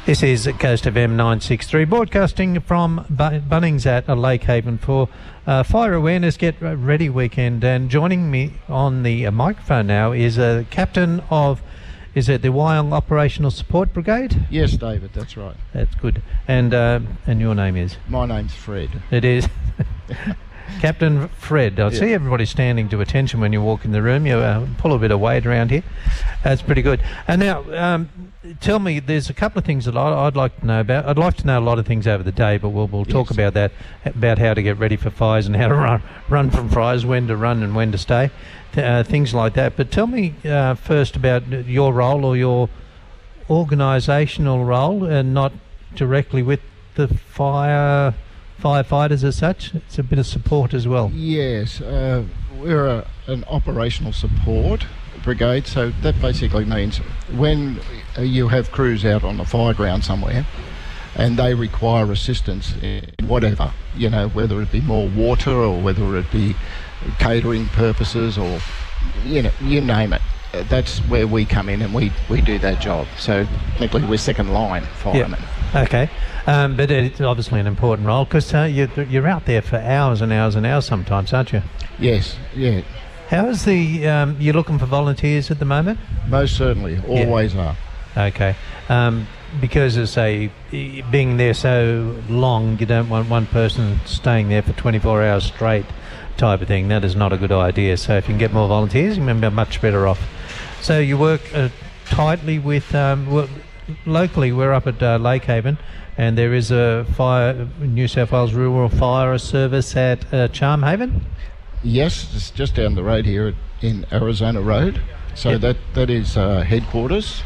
This is Coast FM 963, broadcasting from Bunnings at Lake Haven for Fire Awareness Get Ready Weekend. And joining me on the microphone now is a captain of, is it the Wyong Operational Support Brigade? Yes, David, that's right. That's good. And your name is? My name's Fred. It is. Captain Fred. I see everybody standing to attention when you walk in the room. You pull a bit of weight around here. That's pretty good. And now, tell me, there's a couple of things that I'd like to know about. I'd like to know a lot of things over the day, but we'll talk about that, about how to get ready for fires and how to run from fires, when to run and when to stay, things like that. But tell me first about your role or your organisational role, and not directly with the firefighters as such. It's a bit of support as well. Yes, we're an operational support brigade, so that basically means when you have crews out on a fire ground somewhere and they require assistance in whatever, you know, whether it be more water or whether it be catering purposes or, you know, you name it. That's where we come in and we do that job. So technically we're second line firemen. Yeah. Okay. But it's obviously an important role because you're out there for hours and hours and hours sometimes, aren't you? Yes, yeah. How is the, you're looking for volunteers at the moment? Most certainly, always are. Okay. Because, as I say, being there so long, you don't want one person staying there for 24 hours straight type of thing. That is not a good idea. So if you can get more volunteers, you're much better off. So you work tightly with, locally we're up at Lake Haven, and there is a New South Wales Rural Fire Service at Charmhaven? Yes, it's just down the road here in Arizona Road. So that is headquarters.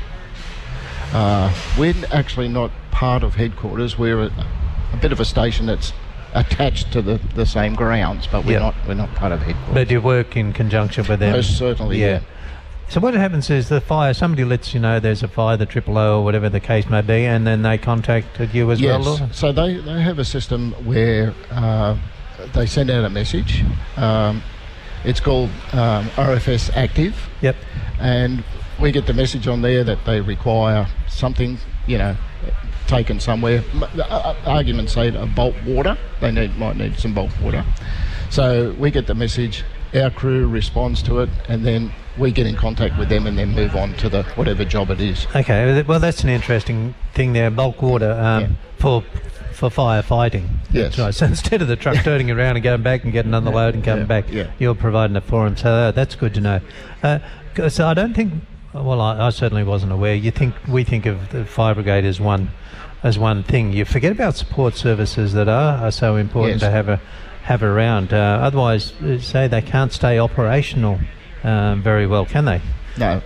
We're actually not part of headquarters. We're a bit of a station that's attached to the same grounds, but we're not part of headquarters. But you work in conjunction with them? Most certainly, yeah. So what happens is the fire, somebody lets you know there's a fire, the OOO or whatever the case may be, and then they contacted you as well? Yes, so they have a system where they send out a message. It's called RFS Active. Yep. And we get the message on there that they require something, you know, taken somewhere. Arguments say a bulk water. They might need some bulk water. So we get the message, our crew responds to it, and then we get in contact with them and then move on to the whatever job it is. Okay, well that's an interesting thing there, bulk water for firefighting. Yes. Right. So instead of the truck turning around and going back and getting another load and coming back, you're providing it for them. So that's good to know. So I don't think, well, I certainly wasn't aware. We think of the fire brigade as one thing. You forget about support services that are so important to have around. Otherwise, say they can't stay operational very well, can they? No.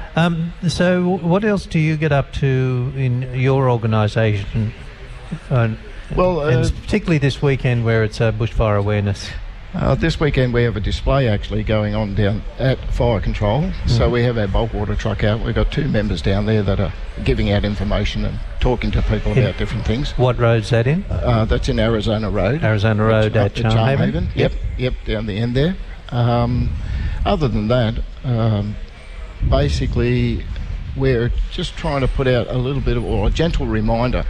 So what else do you get up to in your organisation? And particularly this weekend where it's bushfire awareness. This weekend we have a display actually going on down at Fire Control. Mm-hmm. So we have our bulk water truck out. We've got 2 members down there that are giving out information and talking to people about different things. What road's that in? That's in Arizona Road. Arizona Road at Charmhaven? Yep, down the end there. Other than that, basically we're just trying to put out a little bit of, or a gentle reminder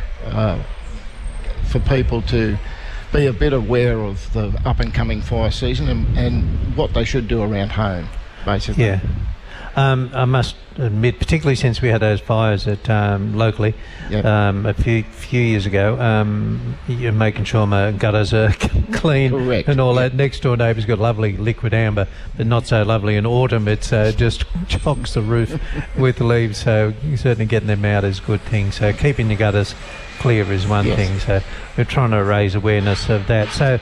for people to be a bit aware of the up and coming fire season and what they should do around home, basically. Yeah. I must admit, particularly since we had those fires at locally a few years ago, you're making sure my gutters are clean. Correct. And all that. Next door neighbour's got lovely liquid amber, but not so lovely in autumn. It's just chocks the roof with leaves, so certainly getting them out is a good thing. So keeping your gutters clear is one thing. So we're trying to raise awareness of that. So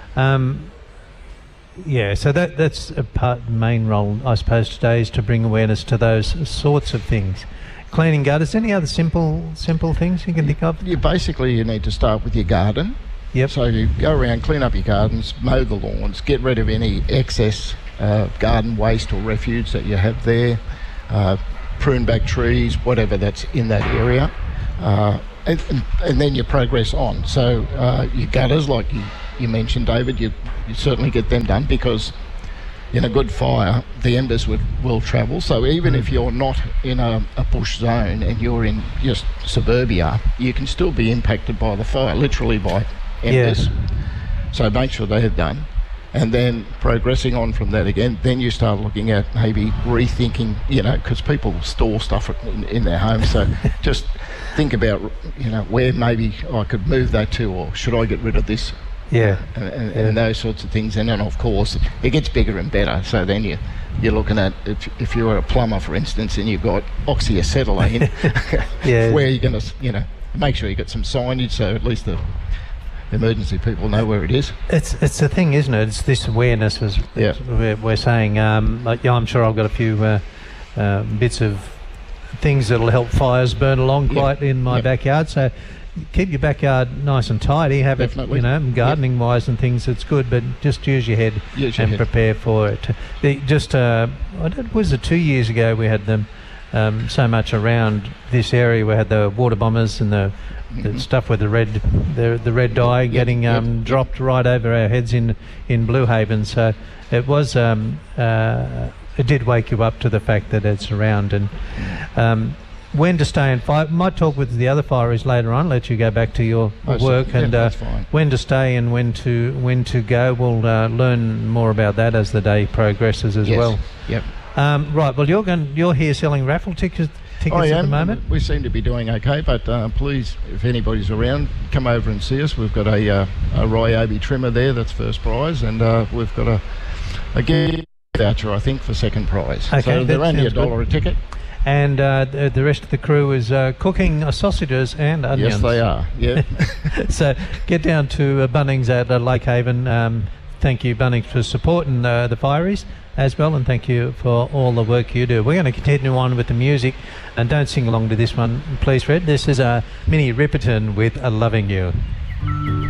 so that's a main role, I suppose, today, is to bring awareness to those sorts of things. Cleaning gutters. Any other simple things you can think of? You need to start with your garden. Yep. So you go around, clean up your gardens, mow the lawns, get rid of any excess garden waste or refuse that you have there, prune back trees, whatever that's in that area, and then you progress on. So your gutters, like you mentioned, David, you certainly get them done, because in a good fire, the embers will travel. So even if you're not in a bush zone and you're in just suburbia, you can still be impacted by the fire, literally by embers. So make sure they're done. And then progressing on from that again, then you start looking at maybe rethinking, because people store stuff in their homes. So just think about, where maybe I could move that to, or should I get rid of this? And those sorts of things. And then, of course, it gets bigger and better. So then you're looking at, if you're a plumber, for instance, and you've got oxyacetylene, where you're going to, make sure you got some signage so at least the emergency people know where it is. It's the thing, isn't it? It's this awareness, as we're saying. I'm sure I've got a few bits of things that'll help fires burn along quite in my backyard. So keep your backyard nice and tidy. Have Definitely. it, gardening wise and things. It's good, but just use your head and prepare for it. Was it 2 years ago we had them so much around this area? We had the water bombers and the stuff with the red dye getting dropped right over our heads in Blue Haven. So it was it did wake you up to the fact that it's around, and when to stay and fire. Might talk with the other fireys later on. Let you go back to your work, and when to stay and when to go. We'll learn more about that as the day progresses as well. Yep. Right. Well, you're here selling raffle tickets at the moment. We seem to be doing okay, but please, if anybody's around, come over and see us. We've got a Ryobi trimmer there. That's first prize, and we've got a gift voucher, I think, for second prize. Okay, so they're only $1 a ticket. And the rest of the crew is cooking sausages and onions. Yes, they are. Yeah. So get down to Bunnings at Lake Haven. Thank you, Bunnings, for supporting the fireys as well, and thank you for all the work you do. We're going to continue on with the music, and don't sing along to this one, please, Fred. This is Minnie Riperton with Loving You.